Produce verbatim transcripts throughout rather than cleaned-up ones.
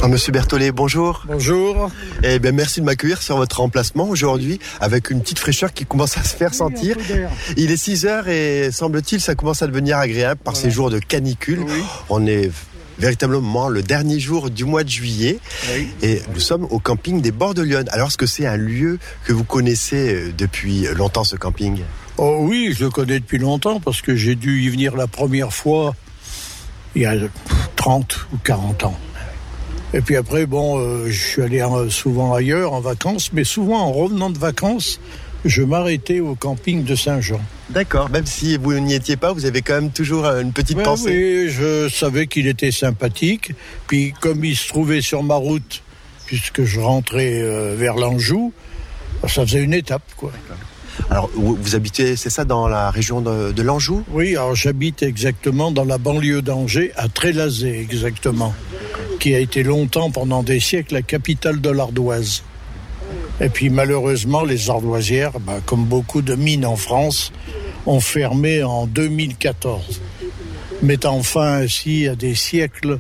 Monsieur Berthollet, bonjour. Bonjour. Eh bien, merci de m'accueillir sur votre emplacement aujourd'hui avec une petite fraîcheur qui commence à se faire oui, sentir. Il est six heures et semble-t-il ça commence à devenir agréable par voilà. Ces jours de canicule. Oui. On est véritablement le dernier jour du mois de juillet oui. Et nous sommes au camping des Bords de Lyon. Alors est-ce que c'est un lieu que vous connaissez depuis longtemps, ce camping ? Oh oui, je le connais depuis longtemps parce que j'ai dû y venir la première fois il y a trente ou quarante ans. Et puis après, bon, euh, je suis allé souvent ailleurs en vacances, mais souvent en revenant de vacances, je m'arrêtais au camping de Saint-Jean. D'accord, même si vous n'y étiez pas, vous avez quand même toujours une petite ouais, pensée. Oui, je savais qu'il était sympathique. Puis comme il se trouvait sur ma route, puisque je rentrais euh, vers l'Anjou, ça faisait une étape, quoi. D'accord. Alors, vous, vous habitez, c'est ça, dans la région de, de l'Anjou ? Oui, alors j'habite exactement dans la banlieue d'Angers, à Trélazé, exactement. Qui a été longtemps, pendant des siècles, la capitale de l'ardoise. Et puis malheureusement, les ardoisières, bah, comme beaucoup de mines en France, ont fermé en deux mille quatorze, mettant fin ainsi à des siècles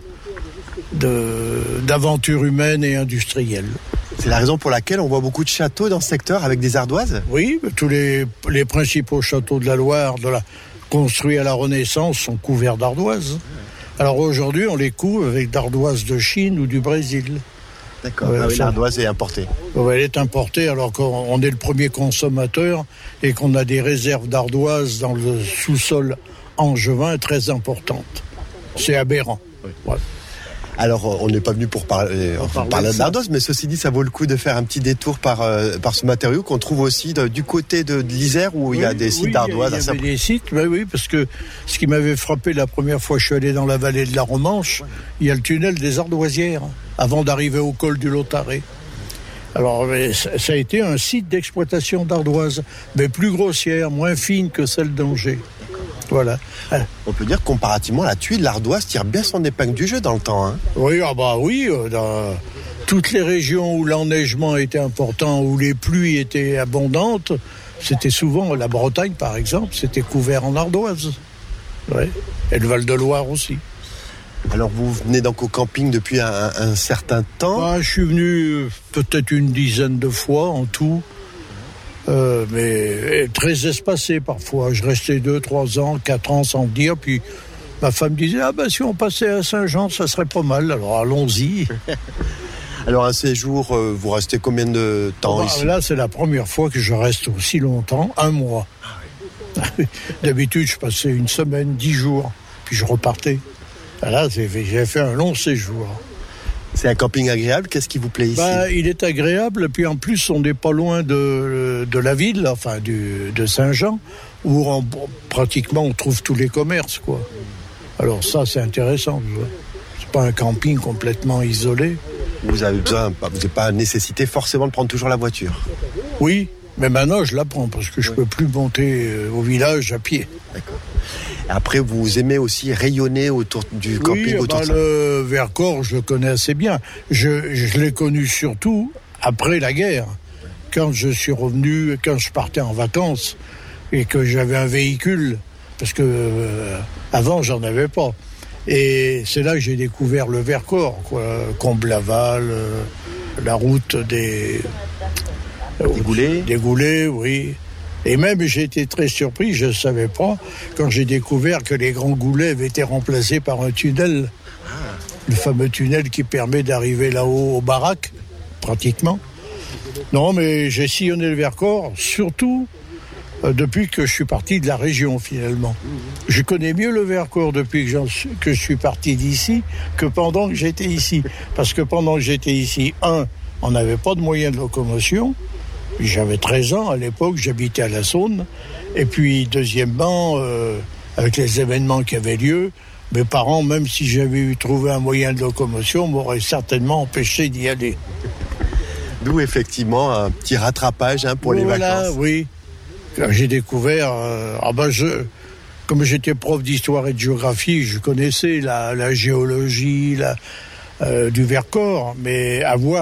de, d'aventures humaines et industrielles. C'est la raison pour laquelle on voit beaucoup de châteaux dans ce secteur avec des ardoises ? Oui, tous les, les principaux châteaux de la Loire, de la, construits à la Renaissance, sont couverts d'ardoises. Alors aujourd'hui, on les couvre avec d'ardoise de Chine ou du Brésil. D'accord, ouais, ah oui, l'ardoise est importée. Oui, elle est importée alors qu'on est le premier consommateur et qu'on a des réserves d'ardoise dans le sous-sol angevin très importantes. C'est aberrant. Oui. Ouais. Alors, on n'est pas venu pour parler, on pour parler d'ardoise, mais ceci dit, ça vaut le coup de faire un petit détour par, euh, par ce matériau qu'on trouve aussi de, du côté de, de l'Isère où oui, il y a des sites oui, d'ardoise. Il y, il y avait des sites, oui, oui, parce que ce qui m'avait frappé la première fois que je suis allé dans la vallée de la Romanche, il y a le tunnel des Ardoisières, avant d'arriver au col du Lotaré. Alors, ça a été un site d'exploitation d'ardoise, mais plus grossière, moins fine que celle d'Angers. Voilà. On peut dire que comparativement, la tuile, l'ardoise tire bien son épingle du jeu dans le temps. Hein. Oui, ah bah oui, dans toutes les régions où l'enneigement était important, où les pluies étaient abondantes, c'était souvent, la Bretagne par exemple, c'était couvert en ardoise. Ouais. Et le Val-de-Loire aussi. Alors vous venez donc au camping depuis un, un certain temps ? Ah, je suis venu peut-être une dizaine de fois en tout. Euh, mais très espacé parfois. Je restais deux, trois ans, quatre ans sans dire. Puis ma femme disait ah ben si on passait à Saint-Jean, ça serait pas mal. Alors allons-y. Alors un séjour, euh, vous restez combien de temps oh, bah, ici ? Là, c'est la première fois que je reste aussi longtemps, un mois. Ah, oui. D'habitude, je passais une semaine, dix jours, puis je repartais. Là, j'ai fait, j'ai fait un long séjour. C'est un camping agréable, qu'est-ce qui vous plaît ici ? Bah, il est agréable, puis en plus on n'est pas loin de, de la ville, enfin du, de Saint-Jean, où on, pratiquement on trouve tous les commerces, quoi. Alors ça c'est intéressant, c'est pas un camping complètement isolé. Vous avez besoin, vous n'avez pas nécessité forcément de prendre toujours la voiture ? Oui, mais maintenant je la prends parce que je ne peux plus monter au village à pied. D'accord. Après, vous aimez aussi rayonner autour du camping, oui, autour bah, de ça. Le Vercors, je le connais assez bien. Je, je l'ai connu surtout après la guerre. Quand je suis revenu, quand je partais en vacances et que j'avais un véhicule, parce que euh, avant j'en avais pas. Et c'est là que j'ai découvert le Vercors, quoi. Comblaval, euh, la route des des Goulets. Des Goulets, oui. Et même, j'ai été très surpris, je ne savais pas, quand j'ai découvert que les grands goulets avaient été remplacés par un tunnel. Ah. Le fameux tunnel qui permet d'arriver là-haut aux baraques, pratiquement. Non, mais j'ai sillonné le Vercors, surtout euh, depuis que je suis parti de la région, finalement. Je connais mieux le Vercors depuis que, j'en suis, que je suis parti d'ici que pendant que j'étais ici. Parce que pendant que j'étais ici, un, on n'avait pas de moyens de locomotion. J'avais treize ans à l'époque, j'habitais à la Saône. Et puis, deuxièmement, euh, avec les événements qui avaient lieu, mes parents, même si j'avais eu trouvé un moyen de locomotion, m'auraient certainement empêché d'y aller. D'où effectivement un petit rattrapage hein, pour voilà, les vacances. Oui, quand j'ai découvert, euh, ah ben je, comme j'étais prof d'histoire et de géographie, je connaissais la, la géologie la, euh, du Vercors, mais avoir